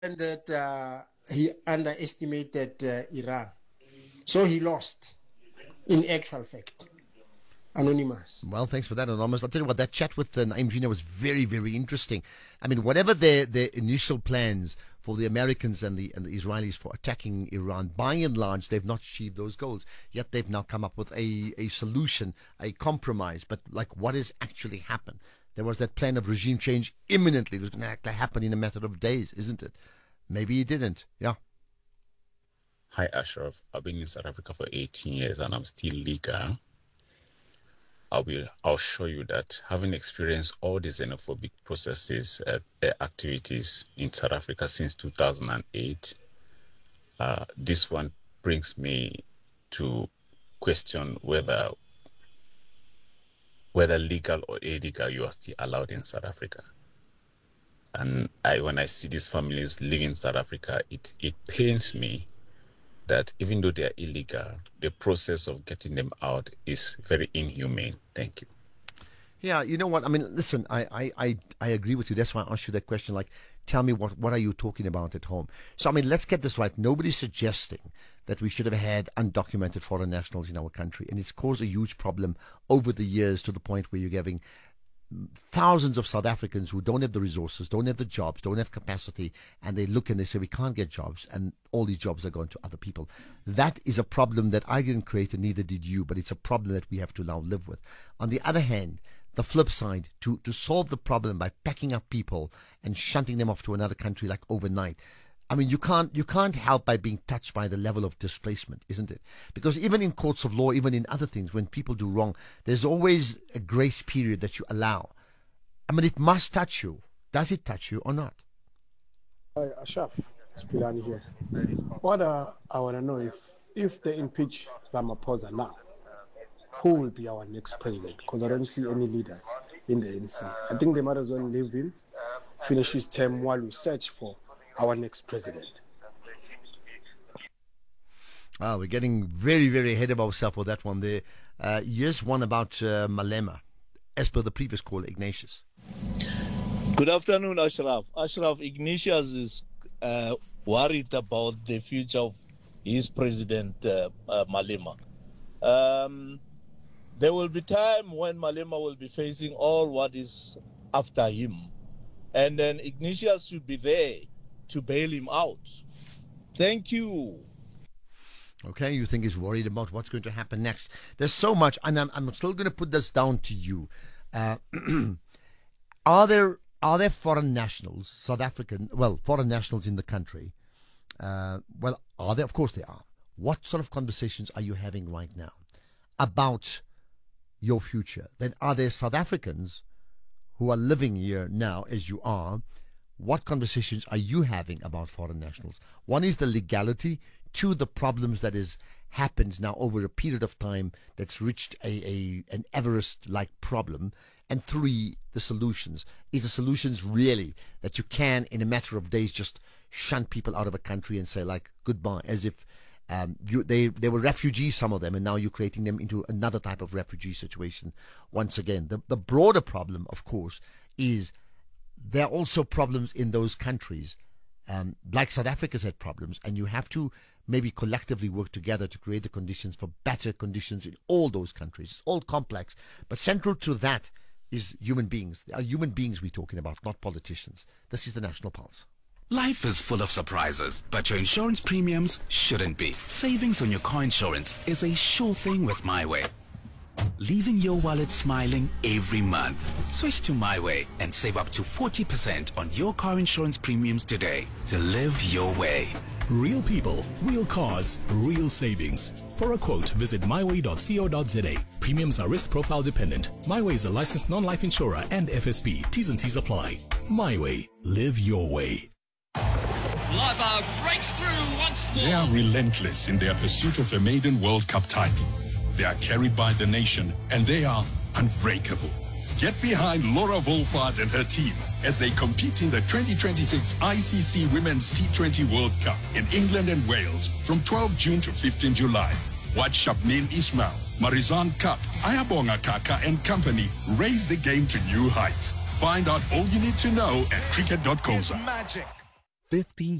and that he underestimated Iran. So he lost, in actual fact. Anonymous. Well, thanks for that, Anonymous. I'll tell you what, that chat with Naim Jr. was very, very interesting. I mean, whatever their initial plans for the Americans and the Israelis for attacking Iran, by and large, they've not achieved those goals. Yet they've now come up with a solution, a compromise. But, like, what has actually happened? There was that plan of regime change imminently. It was going to happen in a matter of days, isn't it? Maybe it didn't. Yeah. Hi, Ashraf. I've been in South Africa for 18 years and I'm still legal. I'll show you that having experienced all the xenophobic processes, activities in South Africa since 2008, this one brings me to question whether legal or illegal you are still allowed in South Africa. And when I see these families living in South Africa, it pains me that even though they are illegal, the process of getting them out is very inhumane. Thank you. Yeah, you know what? I mean, listen, I agree with you. That's why I asked you that question. Like, tell me what are you talking about at home? So, I mean, let's get this right. Nobody's suggesting that we should have had undocumented foreign nationals in our country. And it's caused a huge problem over the years to the point where you're having thousands of South Africans who don't have the resources, don't have the jobs, don't have capacity, and they look and they say, we can't get jobs, and all these jobs are going to other people. That is a problem that I didn't create, and neither did you, but it's a problem that we have to now live with. On the other hand, the flip side, to solve the problem by packing up people and shunting them off to another country like overnight, I mean, you can't help by being touched by the level of displacement, isn't it? Because even in courts of law, even in other things, when people do wrong, there's always a grace period that you allow. I mean, it must touch you. Does it touch you or not? Hi, Ashraf. It's Pilani here. What I want to know, if they impeach Ramaphosa now, who will be our next president? Because I don't see any leaders in the ANC. I think they might as well leave him, finish his term while we search for our next president. We're getting very, very ahead of ourselves for that one there. Here's one about Malema, as per the previous caller, Ignatius. Good afternoon, Ashraf. Ashraf, Ignatius is worried about the future of his president, Malema. There will be time when Malema will be facing all what is after him. And then Ignatius should be there to bail him out. Thank you. Okay, you think he's worried about what's going to happen next. There's so much, and I'm still going to put this down to you. Are there foreign nationals, foreign nationals in the country? Well, are there? Of course there are. What sort of conversations are you having right now about your future? Then are there South Africans who are living here now as you are? What conversations are you having about foreign nationals? One is the legality. Two, the problems that has happened now over a period of time that's reached an Everest-like problem. And three, the solutions. Is the solutions really that you can, in a matter of days, just shunt people out of a country and say, like, goodbye, as if they were refugees, some of them, and now you're creating them into another type of refugee situation once again. The broader problem, of course, is there are also problems in those countries, like South Africa's had problems, and you have to maybe collectively work together to create the conditions for better conditions in all those countries. It's all complex, but central to that is human beings. They are human beings we're talking about, not politicians. This is the National Pulse. Life is full of surprises, but your insurance premiums shouldn't be. Savings on your car insurance is a sure thing with MyWay, leaving your wallet smiling every month. Switch to MyWay and save up to 40% on your car insurance premiums today to live your way. Real people, real cars, real savings. For a quote, visit myway.co.za. Premiums are risk profile dependent. MyWay is a licensed non-life insurer and FSP. T's and C's apply. MyWay. Live your way. Leibold breaks through once more. They are relentless in their pursuit of a maiden World Cup title. They are carried by the nation, and they are unbreakable. Get behind Laura Wolfhard and her team as they compete in the 2026 ICC Women's T20 World Cup in England and Wales from 12 June to 15 July. Watch Shabneen Ismail, Marizan Cup, Ayabonga Kaka and company raise the game to new heights. Find out all you need to know at cricket.coza. Magic. 50